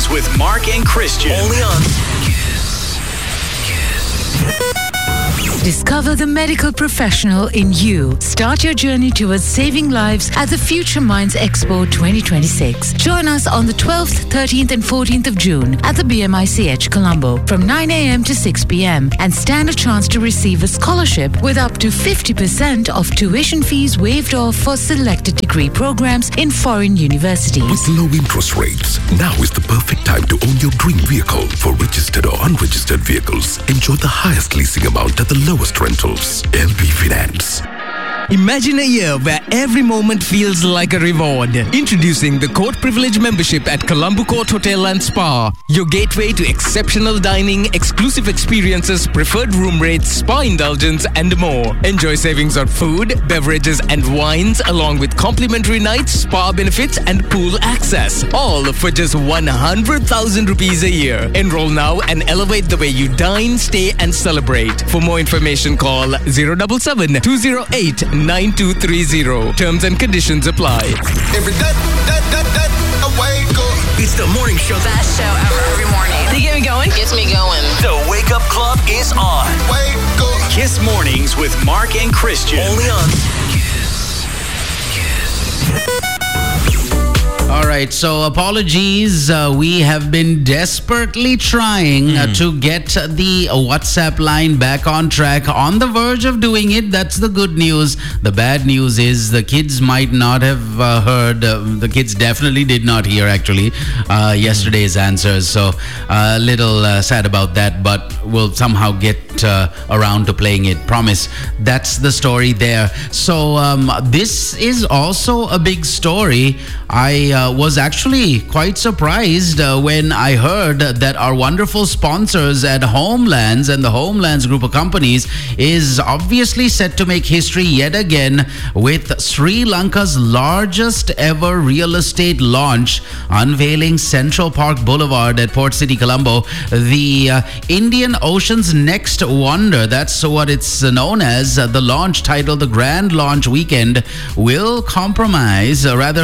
Mornings with Mark and Christian. Only on Discover the medical professional in you. Start your journey towards saving lives at the Future Minds Expo 2026. Join us on the 12th, 13th and 14th of June at the BMICH Colombo from 9 a.m. to 6 p.m. and stand a chance to receive a scholarship with up to 50% of tuition fees waived off for selected degree programs in foreign universities. With low interest rates, now is the perfect time to own your dream vehicle. For registered or unregistered vehicles, enjoy the highest leasing amount at the lowest rentals. LB Finance. Imagine a year where every moment feels like a reward. Introducing the Court Privilege membership at Colombo Court Hotel and Spa. Your gateway to exceptional dining, exclusive experiences, preferred room rates, spa indulgence and more. Enjoy savings on food, beverages and wines along with complimentary nights, spa benefits and pool access. All for just 100,000 rupees a year. Enroll now and elevate the way you dine, stay and celebrate. For more information call 077 208 9230. Terms and conditions apply. every day, I wake up. It's the morning show. Best show ever every morning. They get me going. Gets me going. The Wake Up Club is on. Wake up. Kiss Mornings with Mark and Christian. Only on All right, so apologies. We have been desperately trying to get the WhatsApp line back on track. On the verge of doing it. That's the good news. The bad news is the kids might not have heard. The kids definitely did not hear, actually, yesterday's answers. So a little sad about that, but we'll somehow get around to playing it. Promise. That's the story there. So this is also a big story. I was actually quite surprised when I heard that our wonderful sponsors at Homelands and the Homelands group of companies is obviously set to make history yet again with Sri Lanka's largest ever real estate launch, unveiling Central Park Boulevard at Port City, Colombo. The Indian Ocean's next wonder, that's what it's known as. The launch, titled the Grand Launch Weekend, will comprise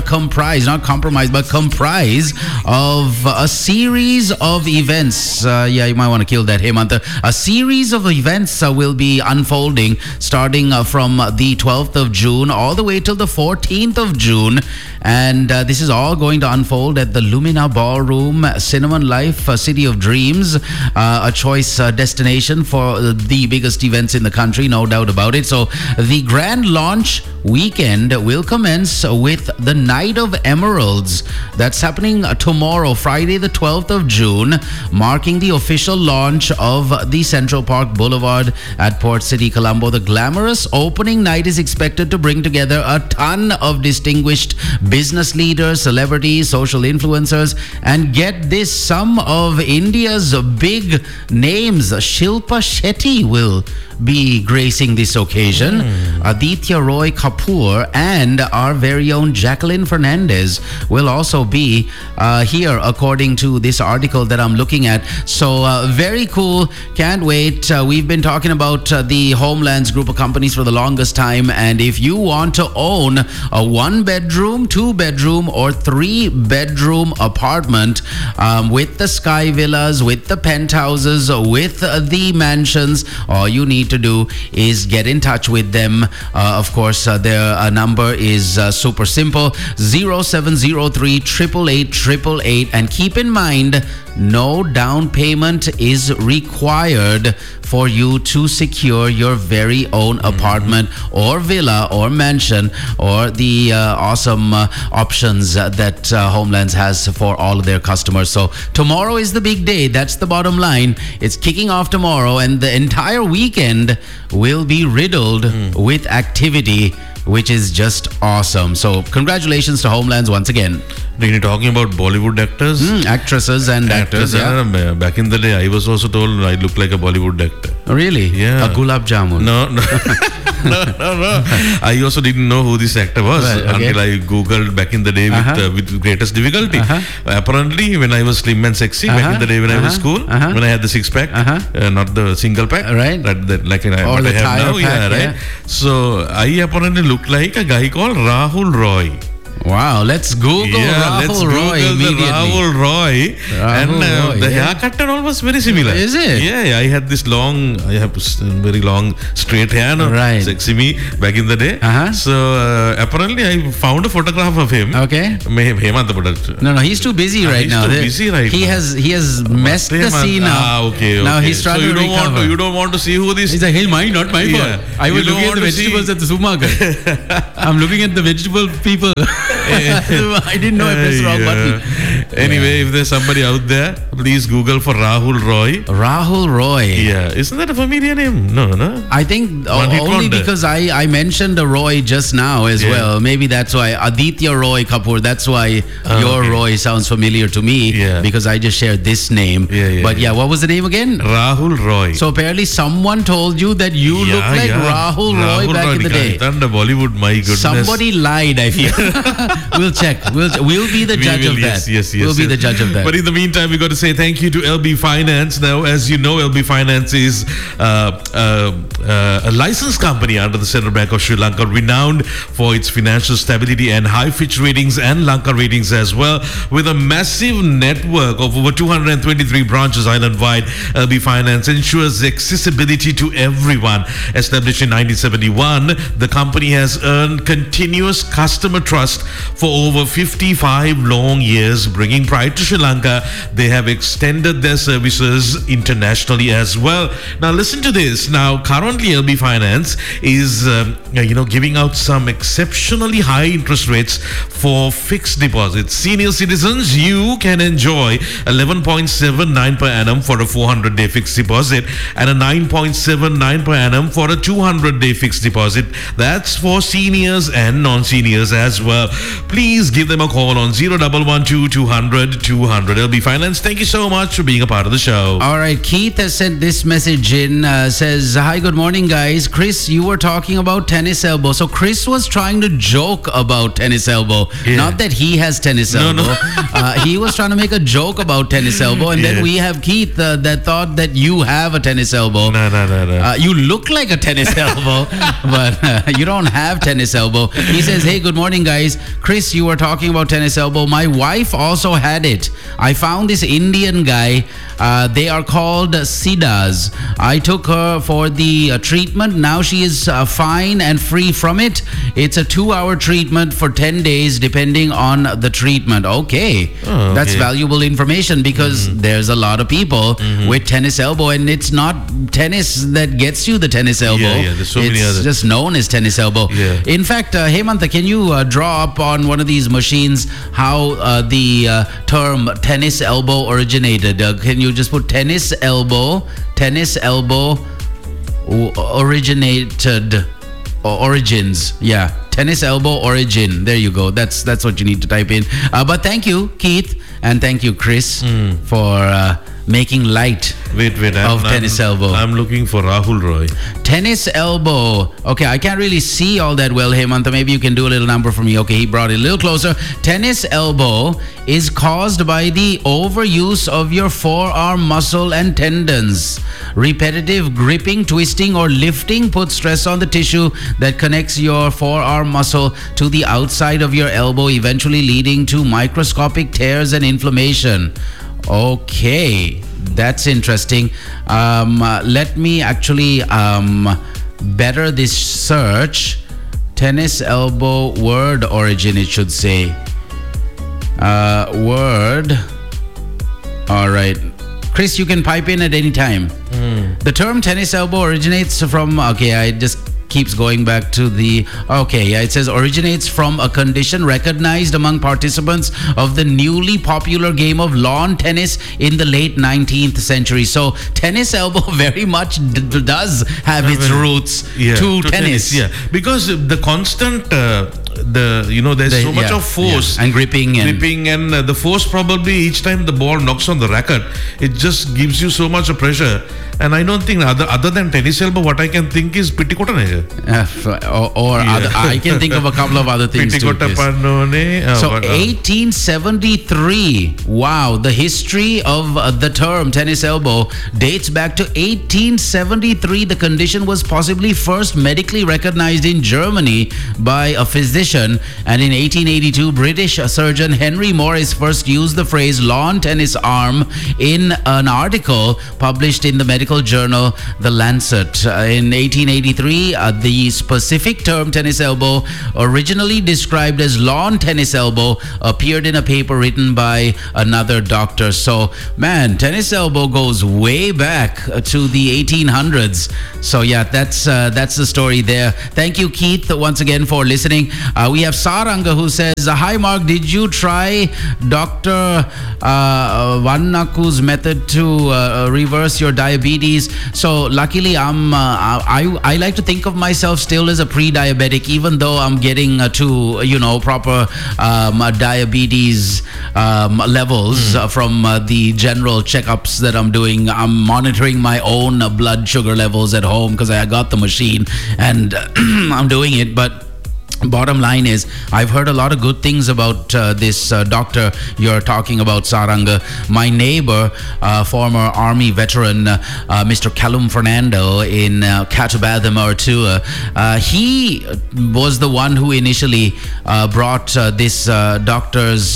of a series of events. You might want to kill that, Hemant. A series of events will be unfolding starting from the 12th of June all the way till the 14th of June. And this is all going to unfold at the Lumina Ballroom, Cinnamon Life, City of Dreams, a choice destination for the biggest events in the country, no doubt about it. So the Grand Launch Weekend will commence with the Night of Emeralds. That's happening tomorrow, Friday the 12th of June, marking the official launch of the Central Park Boulevard at Port City, Colombo. The glamorous opening night is expected to bring together a ton of distinguished business leaders, celebrities, social influencers, and get this, some of India's big names. Shilpa Shetty will be gracing this occasion. Aditya Roy Kapoor and our very own Jacqueline Fernandez will also be here, according to this article that I'm looking at. So very cool. Can't wait. We've been talking about the Homelands group of companies for the longest time, and if you want to own a 1-bedroom, 2-bedroom or 3-bedroom apartment with the sky villas, with the penthouses, with the mansions, all you need to do is get in touch with them. Of course, their number is super simple: 0703 888 888. And keep in mind, no down payment is required for you to secure your very own apartment or villa or mansion, or the awesome options that Homelands has for all of their customers. So tomorrow is the big day. That's the bottom line. It's kicking off tomorrow, and the entire weekend will be riddled with activity, which is just awesome. So congratulations to Homelands once again. You're talking about Bollywood actors? Actresses and actors, yeah. Back in the day, I was also told I look like a Bollywood actor. Really? Yeah. A gulab jamun? No. No. I also didn't know who this actor was until I googled back in the day with greatest difficulty. Apparently, when I was slim and sexy back in the day when I was school, when I had the six-pack, not the single pack, right? Like what I have now, pack, right? So I apparently looked like a guy called Rahul Roy. Wow, let's Google Rahul let's Roy Google the immediately. Rahul Roy. And Roy, the haircut and all was very similar. Is it? Yeah, I had this very long straight hair, Right. sexy me back in the day. So apparently I found a photograph of him. Okay. No, he's too busy right now. He has messed the scene up. Okay. Now he's trying to recover. You don't want to see who this. He's like, hey, not my fault. I was looking at the vegetables at the supermarket. I'm looking at the vegetable people. I didn't know I pressed the wrong button. Anyway, if there's somebody out there, please Google for Rahul Roy. Rahul Roy. Yeah. Isn't that a familiar name? No. I think only because I mentioned a Roy just now as well. Maybe that's why. Aditya Roy Kapoor. That's why your Roy sounds familiar to me. Yeah. Because I just shared this name. But what was the name again? Rahul Roy. So apparently someone told you that you look like Rahul Roy back in the day. Bollywood, my goodness. Somebody lied, I feel. We'll check. We'll be the judge of that. Yes. We'll be the judge of that. But in the meantime, we got to say thank you to LB Finance. Now, as you know, LB Finance is a licensed company under the Central Bank of Sri Lanka, renowned for its financial stability and high Fitch ratings and Lanka ratings as well. With a massive network of over 223 branches island-wide, LB Finance ensures accessibility to everyone. Established in 1971, the company has earned continuous customer trust for over 55 long years, bringing pride to Sri Lanka. They have extended their services internationally as well. Now listen to this. Now currently LB Finance is giving out some exceptionally high interest rates for fixed deposits. Senior citizens, you can enjoy 11.79 per annum for a 400-day fixed deposit and a 9.79 per annum for a 200-day fixed deposit. That's for seniors and non-seniors as well. Please give them a call on 0112 200 200. LB Finance, thank you so much for being a part of the show. All right, Keith has sent this message in, says, hi, good morning, guys. Chris, you were talking about tennis elbow. So Chris was trying to joke about tennis elbow. Not that he has tennis elbow. No. He was trying to make a joke about tennis elbow. And then we have Keith that thought that you have a tennis elbow. No. You look like a tennis elbow, but you don't have tennis elbow. He says, hey, good morning, guys. Chris, you were talking about tennis elbow. My wife also had it. I found this Indian guy. They are called Siddhas. I took her for the treatment. Now she is fine and free from it. It's a 2-hour treatment for 10 days depending on the treatment. Okay. That's valuable information because there's a lot of people with tennis elbow, and it's not tennis that gets you the tennis elbow. There's so many others. It's just known as tennis elbow. In fact, Hemantha, can you draw up on one of these machines how the term tennis elbow originated? Can you just put tennis elbow originated, origins? Tennis elbow origin. There you go. That's what you need to type in. But thank you, Keith, and thank you, Chris, for making light of tennis elbow. I'm looking for Rahul Roy. Tennis elbow. Okay, I can't really see all that well, Hemantha. Maybe you can do a little number for me. Okay, he brought it a little closer. Tennis elbow is caused by the overuse of your forearm muscle and tendons. Repetitive gripping, twisting, or lifting puts stress on the tissue that connects your forearm muscle to the outside of your elbow, eventually leading to microscopic tears and inflammation. Okay, that's interesting. Let me actually better this search. Tennis elbow word origin, it should say. Word. All right. Chris, you can pipe in at any time. The term tennis elbow originates from, I just keeps going back to the, it says originates from a condition recognized among participants of the newly popular game of lawn tennis in the late 19th century. So tennis elbow very much does have its roots to tennis. Because the constant there's so much of force and gripping and the force, probably each time the ball knocks on the racket, it just gives you so much of pressure. And I don't think other than tennis elbow, what I can think is Pittikota. I can think of a couple of other things too. So 1873. Wow, the history of the term tennis elbow dates back to 1873. The condition was possibly first medically recognized in Germany by a physician physician. And in 1882, British surgeon Henry Morris first used the phrase lawn tennis arm in an article published in the medical journal The Lancet. In 1883, the specific term tennis elbow, originally described as lawn tennis elbow, appeared in a paper written by another doctor. So, man, tennis elbow goes way back to the 1800s. So, yeah, that's the story there. Thank you, Keith, once again for listening. We have Saranga who says, hi, Mark, did you try Dr. Vannaku's method to reverse your diabetes? So, luckily, I like to think of myself still as a pre-diabetic, even though I'm getting to, proper diabetes levels from the general checkups that I'm doing. I'm monitoring my own blood sugar levels at home because I got the machine and I'm doing it. But bottom line is, I've heard a lot of good things about this doctor you're talking about, Saranga. My neighbor, former army veteran, Mr. Callum Fernando in Catubatham, Artua, he was the one who initially brought this doctor's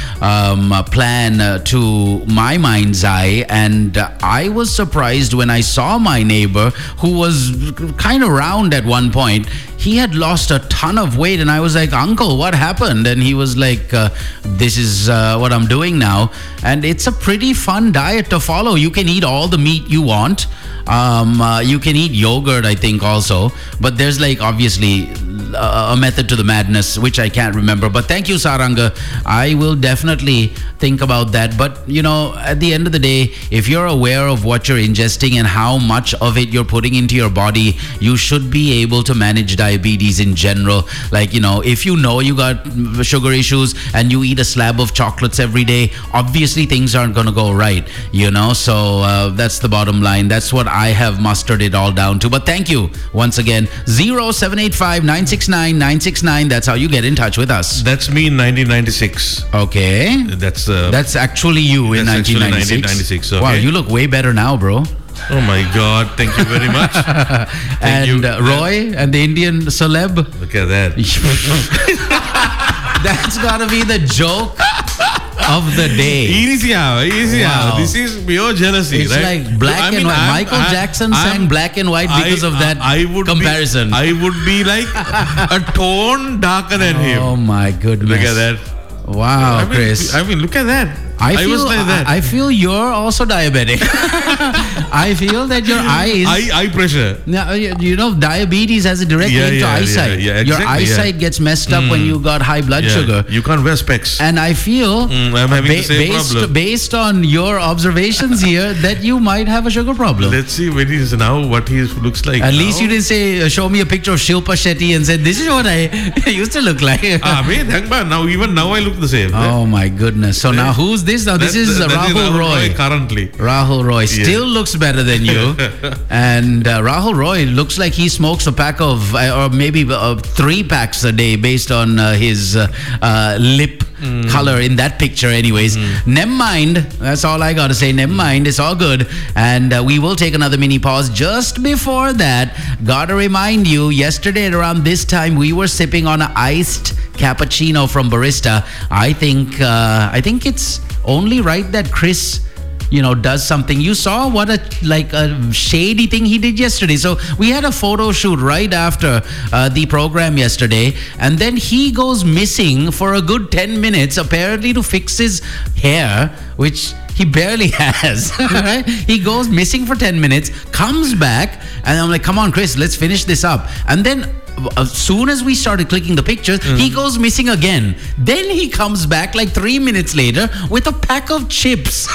plan to my mind's eye, and I was surprised when I saw my neighbor, who was kind of round at one point. He had lost a ton of weight, and I was like, Uncle, what happened? And he was like, this is what I'm doing now. And it's a pretty fun diet to follow. You can eat all the meat you want. You can eat yogurt, I think, also. But there's obviously a method to the madness, which I can't remember. But thank you, Saranga. I will definitely think about that. But, at the end of the day, if you're aware of what you're ingesting and how much of it you're putting into your body, you should be able to manage diabetes in general. If you know you got sugar issues and you eat a slab of chocolates every day, obviously things aren't going to go right, So that's the bottom line. That's what I have mustered it all down to. But thank you once again. 0785 969 969. That's how you get in touch with us. That's me in 1996. Okay. That's actually you in 1996. Okay. Wow, you look way better now, bro. Oh my God! Thank you very much. And Roy and the Indian celeb. Look at that. That's gotta be the joke of the day. Easy. Wow. This is pure jealousy, it's right? Like black and white. Michael Jackson sang Black and White because of that comparison. I would be like a tone darker than him. Oh my goodness. Look at that. Wow, Chris. Look at that. I feel you're also diabetic. I feel that your eyes... Eye pressure. Diabetes has a direct link to eyesight. Yeah, exactly, your eyesight gets messed up when you got high blood sugar. You can't wear specs. And I feel, I'm having the same problem. Based on your observations here, that you might have a sugar problem. Let's see what he looks like. At least you didn't say, show me a picture of Shilpa Shetty and said, this is what I used to look like. Even now I look the same. Oh my goodness. So now who's this? Now this is Rahul Roy. Currently. Rahul Roy still looks better than you. And Rahul Roy looks like he smokes a pack of, or maybe 3 packs a day based on his lip color in that picture anyways. Never mind. That's all I got to say. Never mind. It's all good. And we will take another mini pause. Just before that, gotta remind you, yesterday at around this time, we were sipping on an iced cappuccino from Barista. I think it's only right that Chris does something. You saw what a shady thing he did yesterday. So we had a photo shoot right after the program yesterday, and then he goes missing for a good 10 minutes, apparently to fix his hair, which he barely has. Right? He goes missing for 10 minutes, comes back, and I'm like, come on, Chris, let's finish this up. And then as soon as we started clicking the pictures, he goes missing again. Then he comes back 3 minutes later with a pack of chips.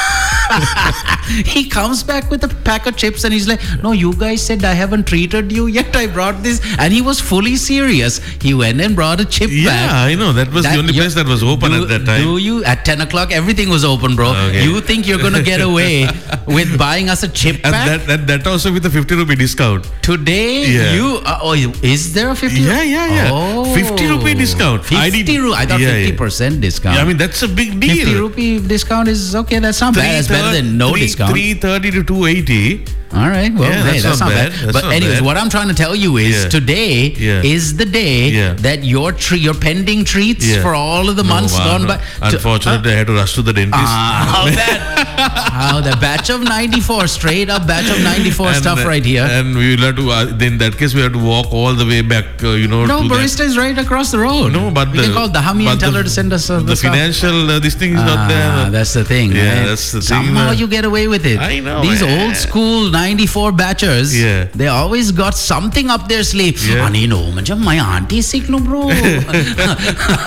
He comes back with a pack of chips and he's like, no, you guys said I haven't treated you yet. I brought this. And he was fully serious. He went and brought a chip back. Yeah, I know. That was the only place that was open at that time. At 10 o'clock, everything was open, bro. Okay. You think you're going to get away with buying us a chip pack? That also with a 50 rupee discount. Today, is there a 50? Yeah. Oh, 50 rupee discount. 50 I thought 50% discount. Yeah, I mean, that's a big deal. 50 rupee discount is okay. That's not bad. That's better better than no discount. 330 to 280. All right. Well, Yeah, hey, that's not bad. That's But not anyways, bad. what I'm trying to tell you is Yeah. today Yeah. is the day Yeah. that your pending treats Yeah. for all of the months No, gone by. Unfortunately, I had to rush to the dentist. How the batch of 94, straight up batch of 94 stuff right here. And we will have to, in that case, we have to walk all the way back, No, to barista is right across the road. No, but we can call Dahami and tell her to send us the stuff. financial, this thing is not there. That's the thing. Yeah, right? that's the thing, Somehow man. you get away with it. I know, These man. old school 94 batchers, Yeah. they always got something up their sleeve. Yeah. Ani no, my auntie sick no bro.